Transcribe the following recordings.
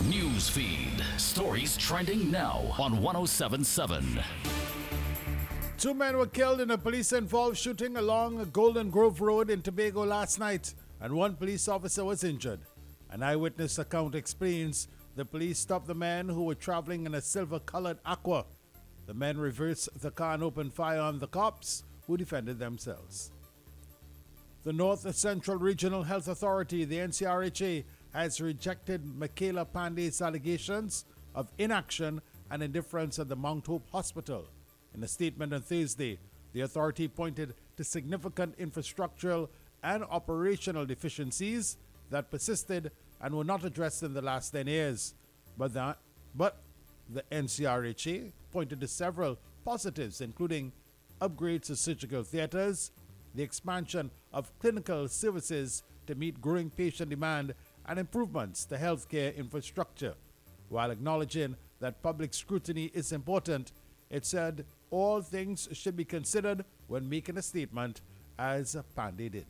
News feed. Stories trending now on 1077. Two men were killed in a police-involved shooting along Golden Grove Road in Tobago last night, and one police officer was injured. An eyewitness account explains the police stopped the men who were traveling in a silver-colored Aqua. The men reversed the car and opened fire on the cops, who defended themselves. The North Central Regional Health Authority, the NCRHA, has rejected Michaela Pandey's allegations of inaction and indifference at the Mount Hope Hospital. In a statement on Thursday, the authority pointed to significant infrastructural and operational deficiencies that persisted and were not addressed in the last 10 years. But the NCRHA pointed to several positives, including upgrades to surgical theaters, the expansion of clinical services to meet growing patient demand, and improvements to healthcare infrastructure. While acknowledging that public scrutiny is important, it said all things should be considered when making a statement, as Pandey did.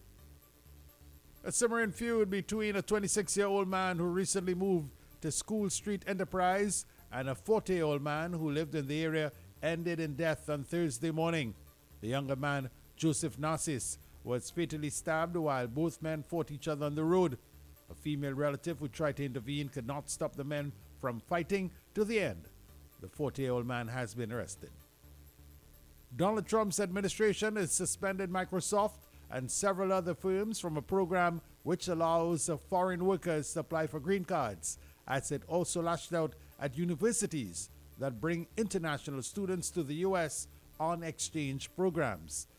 A simmering feud between a 26-year-old man who recently moved to School Street Enterprise and a 40-year-old man who lived in the area ended in death on Thursday morning. The younger man, Joseph Narcis, was fatally stabbed while both men fought each other on the road. A female relative who tried to intervene could not stop the men from fighting to the end. The 40-year-old man has been arrested. Donald Trump's administration has suspended Microsoft and several other firms from a program which allows foreign workers to apply for green cards, as it also lashed out at universities that bring international students to the U.S. on exchange programs.